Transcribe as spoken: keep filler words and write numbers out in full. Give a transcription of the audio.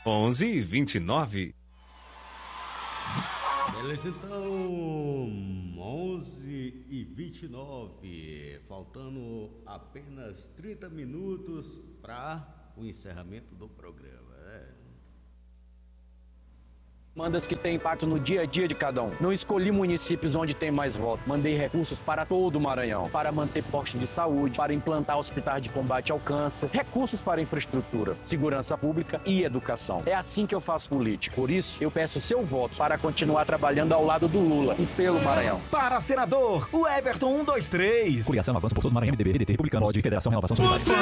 onze e vinte e nove. Beleza, então, onze e vinte e nove, faltando apenas trinta minutos para o encerramento do programa. É. Demandas que têm impacto no dia a dia de cada um. Não escolhi municípios onde tem mais voto. Mandei recursos para todo o Maranhão, para manter posto de saúde, para implantar hospitais de combate ao câncer, recursos para infraestrutura, segurança pública e educação. É assim que eu faço política. Por isso, eu peço seu voto para continuar trabalhando ao lado do Lula e pelo Maranhão. Para senador, o Everton um dois três. Coligação avança por todo o Maranhão, M D B, P D T, Republicano, P O D, Federação Renovação Solidária.